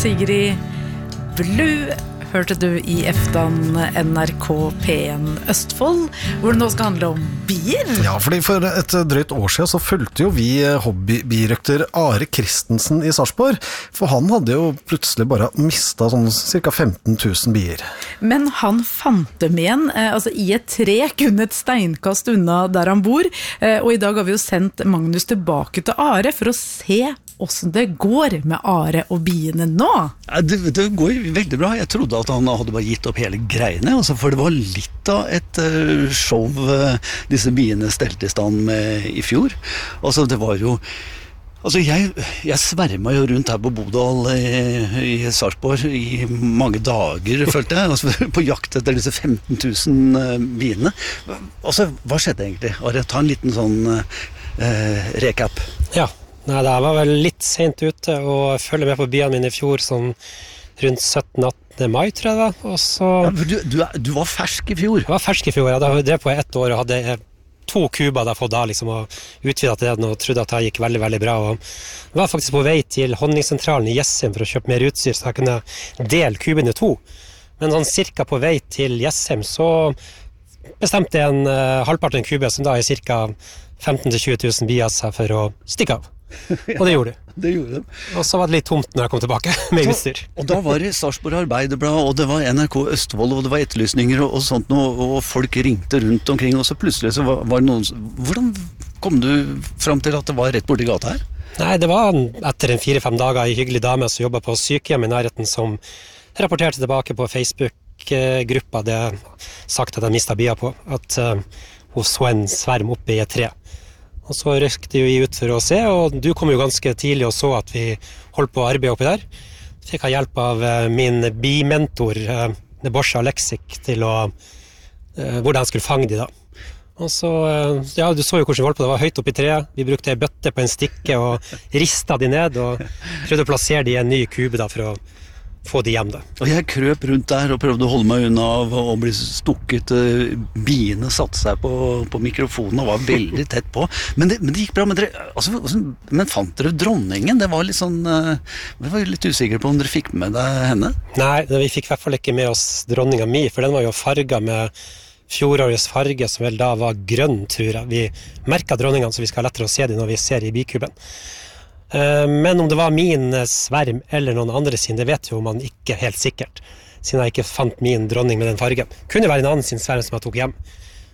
Sigrid Blue hørte du I Eftan NRK P1 Østfold, hvor det nå skal handle om bier. Ja, fordi for et drøyt år siden så fulgte jo vi hobbybirøkter Are Christensen I Sarpsborg, for han hadde jo plutselig bare mistet sånn cirka 15 000 bier. Men han fant dem igjen, altså I et tre, kun et steinkast unna der han bor, og I dag har vi jo sendt Magnus tilbake til Are for å se hvordan det går med Are og biene nå. Ja, det går veldig bra. Jeg trodde at han hadde bare gitt opp hele greiene, altså, for det var litt av et show disse biene stelte I stand med I fjor. Altså, det var jo... Altså, jeg svermet jo rundt her på Bodal I Sarpsborg I mange dager, følte jeg, altså, på jakt etter disse 15 000 biene. Altså, hva skjedde egentlig? Are, ta en liten sånn recap. Ja. Nei, det var vel litt sent ute og følge med på biene mine I fjor, sånn rundt 17-18. mai, tror jeg det var. Og så... Ja, du var fersk I fjor? Jeg var fersk I fjor, ja. Da var det på ett år og hadde 2 kuber da jeg fått da, liksom, og utvidet til det og trodde at det gikk veldig, veldig bra. Og jeg var faktisk på vei til honningsentralen I Jessheim for å kjøpe mer utstyr, så jeg kunne dele kuben I 2. Men sånn cirka på vei til Jessheim, så bestemte jeg halvparten kube, som da cirka 15 000-20 000 bier seg for å stikke av. Og det gjorde de. Det gjorde de. Og så var det litt tomt når jeg kom tilbake med utstyr. Og da var det Sarpsborg Arbeiderblad, og det var NRK Østfold, og det var etterlysninger og sånt, og folk ringte rundt omkring, og så plutselig så var det noen... Hvordan kom du frem til at det var rett borti gata her? Nei, det var etter 4-5 dager en hyggelig dame som jobbet på sykehjem I nærheten, som rapporterte tilbake på Facebook-gruppa det sagt at jeg mistet bia på, at hun så en sverm oppe I et tre. Og så røkte vi ut for å se, og du kom jo ganske tidlig og så at vi holdt på å arbeide oppi der. Fikk jeg hjelp av min bimentor, Nebosja Aleksik, til hvordan jeg skulle fange de da. Og så, ja, du så jo hvordan vi holdt på, det var høyt opp I treet. Vi brukte en bøtte på en stikke og ristet de ned, og prøvde å plassere de I en ny kube da, for å få de hjem da. Og jeg krøp rundt der og prøvde å holde meg unna av å bli stukket. Biene satte seg på mikrofonen og var veldig tett på. Men det gikk bra. Men fant dere dronningen? Det var litt sånn... Jeg var litt usikker på om dere fikk med deg henne. Nei, vi fikk I hvert fall ikke med oss dronningen mi, for den var jo farget med fjorårets farge, som vel da var grønn, tror jeg. Vi merket dronningene, så vi skal ha lettere å se dem når vi ser I bikuben. Men om det var min sverm eller noen andre sin, det vet jo man ikke helt sikkert, siden jeg ikke fant min dronning med den fargen. Kunne være en annen sin sverm som jeg tok hjem.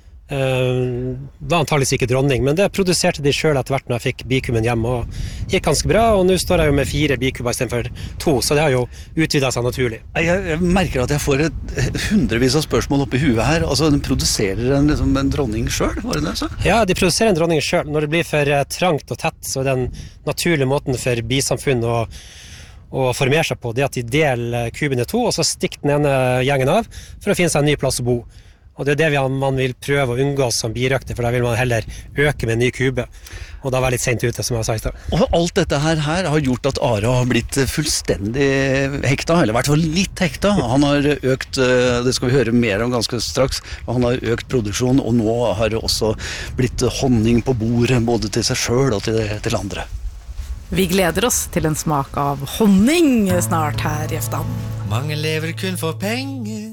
Var antageligvis ikke dronning, men det produserte de selv etter hvert når jeg fikk bikuben hjem, og gikk ganske bra, og nå står jeg jo med 4 bikuber I stedet for 2, så det har jo utvidet seg naturlig. Jeg merker at jeg får hundrevis av spørsmål oppe I huet her. Altså, den produserer liksom en dronning selv, var det det så? Ja, de produserer en dronning selv. Når det blir for trangt og tett, så er den naturlige måten for bisamfunn å formere seg på, det at de deler kuben I 2, og så stikker den ene gjengen av for å finne seg en ny plass å bo. Og det det man vil prøve å unngå som birøkter, for da vil man heller øke med en ny kube. Og da var jeg litt sent ute, som jeg har sagt. Og alt dette her har gjort at Are har blitt fullstendig hekta, eller I hvert fall litt hekta. Han har økt, det skal vi høre mer om ganske straks, han har økt produksjon, og nå har det også blitt honning på bordet, både til seg selv og til andre. Vi gleder oss til en smak av honning snart her I Eftan. Mange lever kun for penger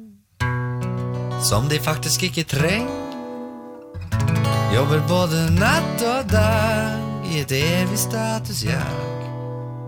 som de faktisk ikke trenger. Jobber både natt og dag I et evig statusjag.